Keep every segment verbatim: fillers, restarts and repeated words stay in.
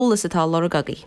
Olalas atá loragaí.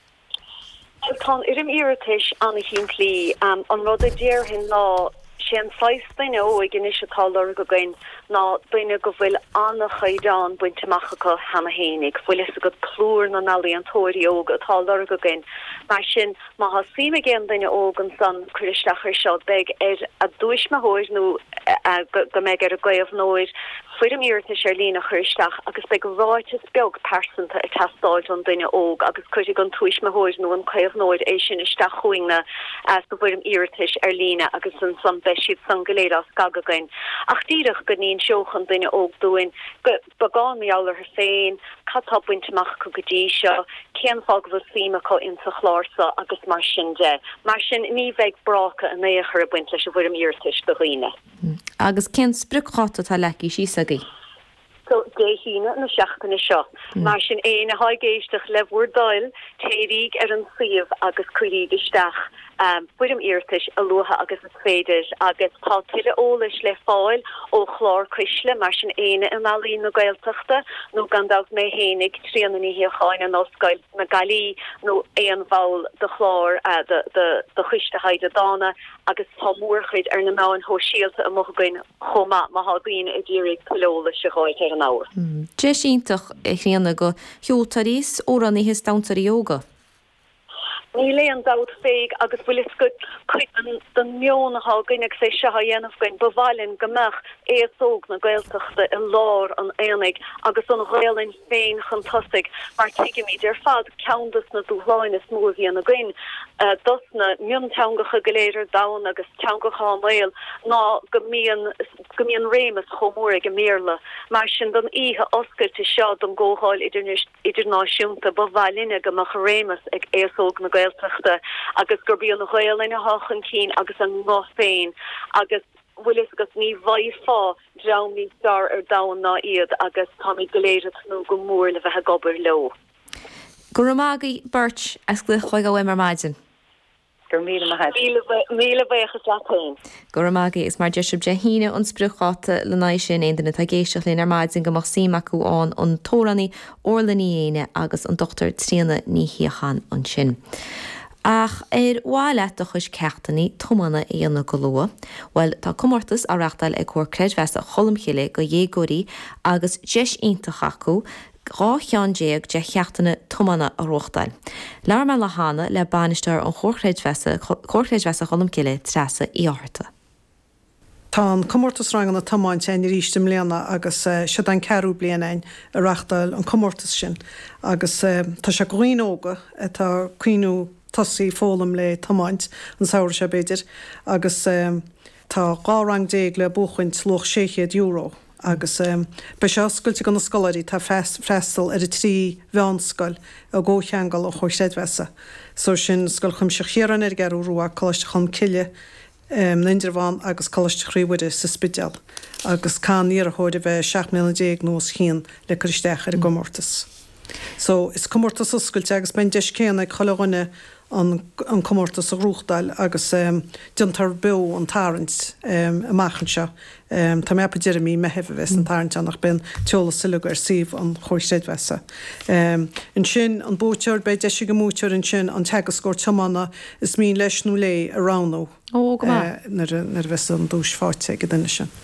Tá irim iritish an himplí um, an rud a déir hin ná sin sais duine ó ag gin isitá loragain ná duine go bhfuil anna chaidán buinteach go hana hénig, bhfuil is a go clúr na nalí an tóirí óga atá loragain. Mar sin má ha síime géan duine ógan san chuiristeachar seo beag ar a dúis ma hóir nó go méid ar a gaibh nóir fuidir iritish ar lína chuiristeach agus beag ráitis beag persanta a testáid an duine óg agus chuirigh an túis ma hóir nó an caibh nóir é sin isteach chuingna as go bfuidim iritish ar lína agus an san beisiad san goléad as gagagain. Ach díirech go níon seochan duine óg dúin bagán meálar féin, catá buinteach go godí seo, céan fág bh síimeá inta chlása agus mar sin de. Mar sin ní bheith bracha a néachar a buint leis a bfuidim iritish do riine. Agus cén spruchata tá lecí sí sagí. So dé hína na seachtainna seo. Mar sin é na haigéisteach le bhúr dail téiríg ar an siomh agus cuirígisteach um, buidim iritish a luha agus a féidir agus tá tuile ólis le fáil ó chlár crisle mar sin éine in alí na gailteachta nó gandag mé hénig tríanna ní hiáin an oscail na galí nó éon bháil de chlár uh, de, de, de chuiste haide dána agus tá múrchuid ar na máin ho síalta a mogain chomá má hagaín a ddírig pilóla se gáid ar an áir. Dé síntaach ag chéanana go hiútaríos ó an ihe stantarí óga. Ní léon dat féig agus bhfuil is go chuit den mionnachá gaiineag sé se ha dhéanamh goin bhhailinn gomach éasóg na gailteachta i lár an éananig agus an ghailinn féin chantastic mar tuigiimiid ar fad ceantas na dúhláin is mór bhí an a gin dus na mionteangacha goléidir dain agus teangacha mail ná go míon rémas chomór ag méle mar sin don ihe oscailte seo don ggóáil idirnáisiúnta bhhaillinne gomach rémas ag éasóg na gail agus gur bíon na ghail ina hachan cín agus an ngá féin agus bhfuil is agus ní bhaid fá dram ní star ar dain ná iad agus táí goléidir nó go mór le bheithe gobar lo. Gur mágaí burt as gluch chuig go mar maidin. Gur míle bhéchas letain. Gur mágaí is mar deisib de híine an sprucháta le naid sin éanana tá géisteach linn ar maidin go mar síachú an an tóraní orlaníhéine agus an dochtar tríanana ní hiochan an sin. Ach ar bháile do chus ceachtaí tomanna éana go lua, well tá comórtas a reachtail ag chuir creidmheasa cholamchéile go dhégóirí agus deis ionintach acu Rá chean déag de cheachtainna tomanna a rochtail. Lear me le hána le banisteir an chórchréidmheasa cholamcéile trasa í áirta. Tá an comórtas rang an na tamáin sé ní rístim léana agus se an ceú blianain a reachtail an comórtas sin agus tá se goíóga tá cuiinú tosaí fólam le tamáint an saoir se beidir agus tá gá rang déag le buchaint loch séchéad euro. agus um, be se oscailte go na scolarí tá freistal ar a trí bheánscoil a ggócheangal ó chuirséadmheasa. So sin scoil chum se chéaran ar garú ruá choiste chum ciile um, na Indirmháin agus choiste chríomhide sa spideal agus cá níar a thuir a bheith seach mí déag nós chéan le chuisteach ar a gomórtas. So is comórtas oscailte agus ben deis céan ag choileghine an, an comórtas a rúchdail agus um, dintar beú an tarint um, a machchan seo. Um, tá mé Jeremy me hefh ves an tarint annach ben teola silugar síh an chóirséadmheasa. Um, in sin an bóteir be de go múteir in sin an tegascóir temanna is mí leis nó lé a ránó. Ó go nar bheits an dús fáte go duine sin.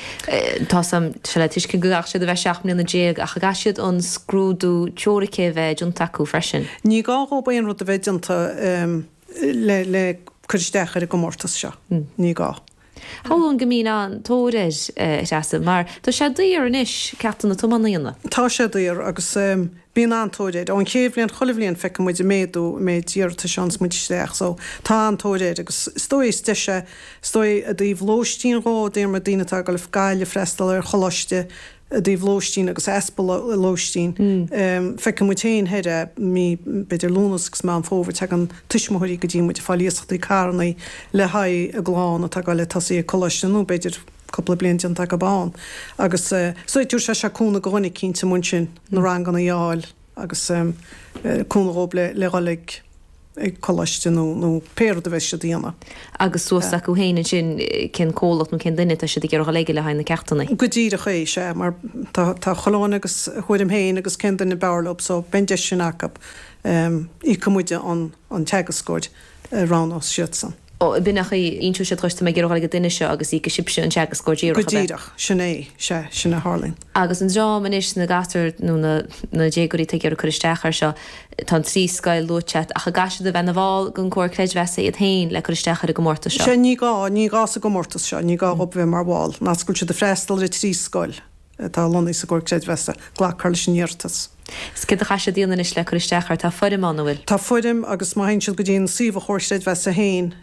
Tá sam se le tuisce goach siad a bheith seach mlíonna déag a chagasiad an scrúdú teoricé bheith dún taú freisin. Ní gá ó baon rud a bheith dinta um, le, le chuirsteach ar a gomórtas seo. Mm. Ní gá. Háún go mín an tóidir reasa, mar tá sé daíar an isis ceachtain na tomannaíonna. Tá sé daíar agus um, bíon antóirid an chéhlíonn cholimhlíonn feice muid méadú méidíirta seans muidisteach, so tá antóirid agus stoi stiise stoi a dtíh lóistín rá déir mar dínatá go le fgáile freistal ar cholaiste a dtíh lóistín agus espal lóistín. Mm. Um, feice mutéin heide mí beidir lúnasgus má an fóver te an tuismothirí go dtí muid fáíochttaí carnaí le haid a gláán a tá le tasí a cholaiste nó beidir couple blian an go bán agus uh, so dúr se seúna gonig cínta mun sin na rang an a jáil agus um, uh, cúnarób le le rolig ag choiste nó péir a bheith se díana. Agus suasa go héine sin cin cólat nó cin duine se gur leige le hain na ceachtainna. Go díra ché sé mar tá choláin agus chuidim héin agus cin in bearlop so ben de sin acap í cumide an teagascóid rán os siútsan. ó binach intú sé troiste me gur go duine seo agus í go sibse an teagas scódíir. Godíireach sinné sé sinna Harlín. Agus an rá is na gatar nó na dégurí te gur chuistechar seo tá trí scail lochat a cha gasise a bhena bháil gon cóir cléidhesa iad hain le chuistechar a go mórta seo. sé ní gá ní gá a go mórtas seo, ní gá op bheith mar bháil, nascail se de freistal a trí scoil tá Londí sa gur cléidhesa ghlachar sinníirtas. Ski a chaise díana is le chuistechar tá foidim an bhfuil. Tá foidim agus mai sin go dtíon sih chóirsteid bheits a hain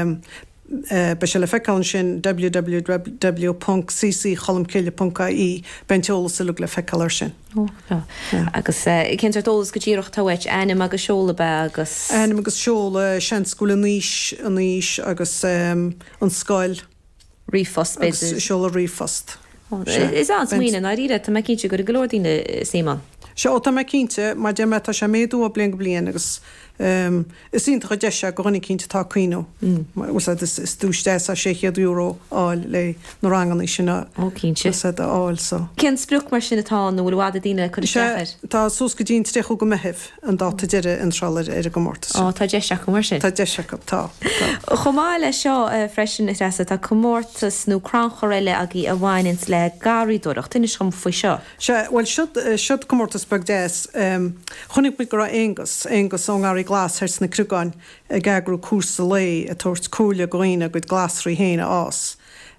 be se le feáin sin w w w dot c c cholamcéile dot I E benteolalas le le feáir sin. Agus cinntar dólas go tíoch táhaid anim agus seola be agus. Anim agus seola seanscoil níos a níos agus an scoil rifost be seola rifost. Is an smíine na ríre tá mecinse gur golódíine Simon. Se ó me cínte mar de meta se méadú a blian go blian agus is ínta go deise go runnig cínte tá cuiú. is dústé a séchéad euro áil le nó rangan sinna cínte áil so. Cén spruch mar sinna tá nó bhfuil bhád díine chu Tá sos go dín trechu go mehih an dáta deire inráir ar go mórtas. Á tá deise go mar sin. Tá deise go tá. Chomáile seo freisin is rasa tá commórtas nó crán choréile a í a bhhainins le garíúach duine chum faoi seo. Se bhil siod commórtas bag déas chunig mi go égus égus ó garí glas hers na cruúgáin a gagrú cuasa lei a tuairt cúla goine go glasrí héine ás.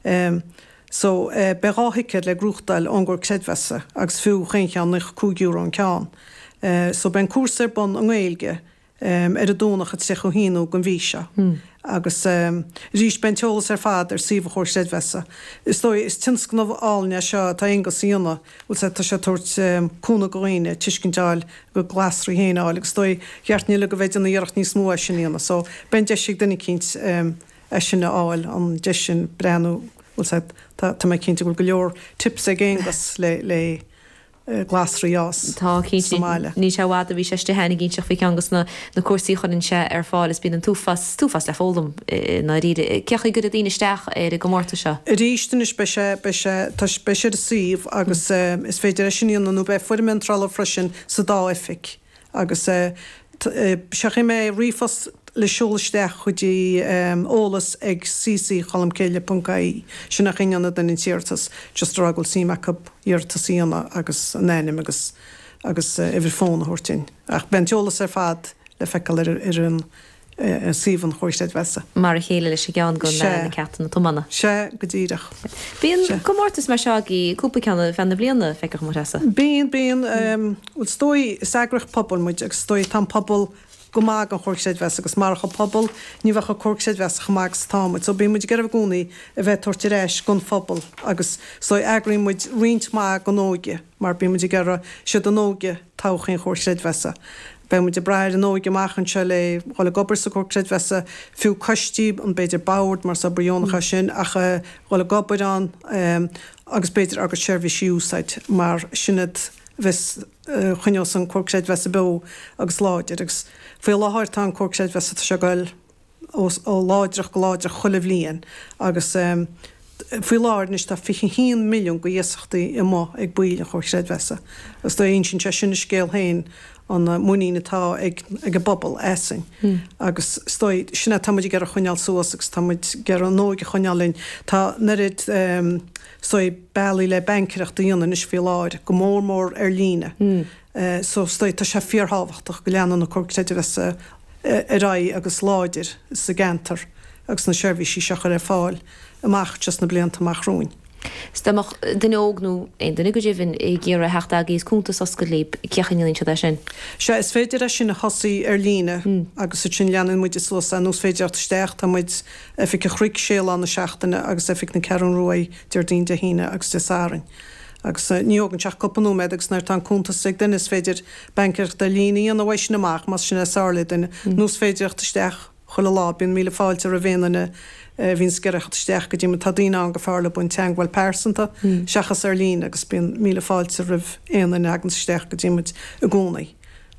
So beráhiicir le grúchtail angur céadhesa agus fiú chéan nach cúgiúr an ceán. So ben cuasar bon an ghilge ar a dúnach a tre híú gon bhíse. agus rís benteolalas ar fad ar sih chóir séadhesa. Is dói is tinscnamh áilne seo tá ingus íonna bhil sé tá sé tuairt cúna goine tuiscinteáil go glasrí héine áil, agus dói cheartní le go bhéidir na dhearach níos mó sin íonna, so ben deisiigh duine cinint é sinna áil an de sin breanú bhil sé tá mé cinnte bhfuil go leor tips a géngas le le glasrí ás. Tá ní se bhád a bhí séiste hena ginn seach fi agus na na cuasaí chuinn se ar fáil is bí an túfas túfas le fóldum na ríide. Cecha go a dtíine isteach ar a go mórta seo. Ríisten is be tá speisiir a síomh agus is féidir siníonna nó bheith fuidimentrala freisin sa dá efik agus seach mé rifas le siúlaisteach chudí ólas ag c c cholamcéile dot I E sinna chéanana den in tíirtas just ragil síach dheartas íana agus nénim agus agus ihir fóna thuirtin. Ach benteolalas ar fad le fecail ar an síhan chóirsteid wesa. Mar a chéile lei sé geán go na cetan tomanna. Se go dtíireach. Bíon gomórtas mar seagaí cúpa ceanna fena blianana feiceach mar hesa. Bíon bíon bhil stoi sagrach pobl muid agus stoi tam pobl go mag an chóirséid wes agus marcha pobl ní bhecha chóirséid wes chamágus táid, so bí muid gar gúnaí a bheith tortiréis gon fphobal agus so agraí muid riint má go nóige, mar bí muid gar si an nóge táchan chóirséid wesa. Be muid breir an nóige machchan se le chola gobar sa chóirséid wesa fiú costíb an beidir bád mar sa brioncha sin ach chola gobar an agus beidir agus seirbhí siúsáid mar sinnad vis chuine san chóirséid wesa be agus láidir agus fé láthir tá chóirséid wesa se goil ó láidirach go láidirach cholah líon agus fí láirnis tá fi híon milliún go dhéachtaí i má ag buil a chóirséid wesa. Agus tá aon sin se sinna scéal hain an muína tá ag ag bobbal éing agus stoi sinna táid gar a chuineal suasagus táid gar an nóige chuinealinn tá nerid stoi bailí le bankireachta dionanna is fi láir go mór mór ar líne. So stoi tá sé fíorhabhachtach go leanan na chóirséid wesa a ra agus láidir sa gentar agus na seirbhísí seachar ar fáil amach just na blianta amachrúin. Stamach den ógnú ein den go dhéhann i ggéar a hecht agéis cúntas os go léb ceachanlín se sin. Se is féidir a sin na hosaí ar líne agus sin leanan muid is los an nús féidir steach tá muid fi a chric séal an na seachtainna agus fi na cean roií deir dín de híine agus de sárin. agus níogann teach copanúméid agus nar tá cúntas ag den is féidir bankirt de líní an bhhaisi amach mas sinna sála den nús féidirachta steach chola lá bíon míle fáilte a bhéanana hín sceachtasteach go dtíime tadíine an go fála buin teanghil persanta seachas ar lín agus bíon míle fáilte rih éana agan steach go dtíimiid a gcónaí.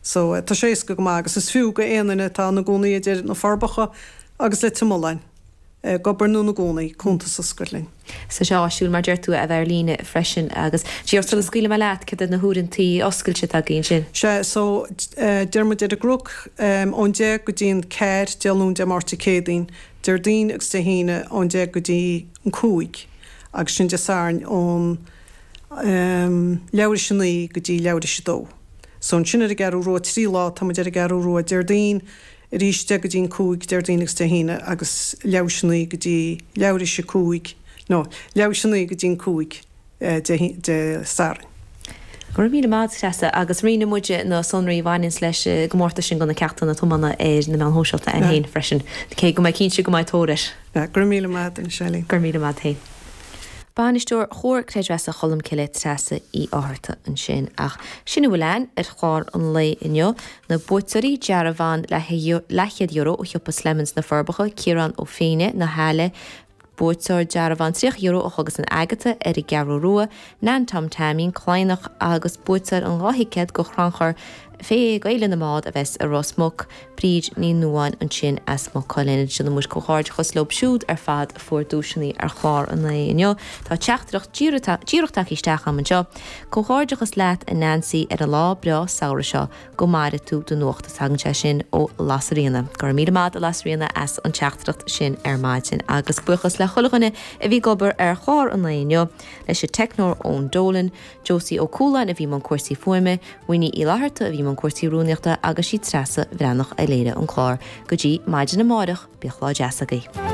So tá sééis go go agus is fiú go éanaine tá na gcónaí idir na farbacha agus le timolain. Gobar nú na gcónaí chunta sa Scotland. Sa seáisiúil mar deirú a bheith líne freisin agus tíortal scuile me leat cad na húrintí oscailte a gén sin. Se so dearmid idir a grúch ón de go dtíon ceir dealún de marta cédaín, deir dín agus de híine ón de go dtí an cúig agus sin de sáin ón leabhar sinnaí go dtí leabhar sidó. So an sinna a garú ruá trí lá tá de a garú ruá deir dín ríiste go dtín cúig deir dín agus de híine agus leabhar sinnaí go dtí leabhar se cúig. No, leabhar sinnaí go dtín cúig de sáin. Gur mí mád tresa agus rina muide na sonraí bhainins leis gomórta sin gona ceachta na tumanna é na me hóseilta an héin freisin. Cé go mai cínse go mai tóris. Gur míle mád an selí. Gur míle mád hain. Banisteúir chóir cléidresa cholam ciile tresa í áharta an sin ach sinna bhfuil ar cháir an lei inneo na buirtarí dearabhán lechiad euro ó thioppas lemons na forbacha Ciarán ó féine na háile Búirteoir dearabhán tríoch euro ó chugus an agata ar i gearú rua, ná tam tamín chlainach agus búirteoir an ghaithicéad go chranchar fé gaile na mád a bheits a rosmach príd ní nuáin an sin as má choilinn sin na muis go háid chus lob siúd ar fad fuair dúisinaí ar chláir an naoneo. Tá teachtarach díireachta isteach am an seo. Có háidechas leat a Nancy ar a lá brea saoire seo go maire tú do nuachta sagante sin ó Lasarína. Gur míad mád a Lasarína as an teachtarach sin ar maid sin agus buchas le chulaganna a bhí gobar ar chláir an naoneo leis sé technór ón Dolan, Josie ó Cúlain a bhí man cuasaí fuime, Winnie í láharta a bhí man cuasaí rúneachta agus sí trasa bhrenach a léire an chlár go dtí maidin na máireach beaghlá deasagaí.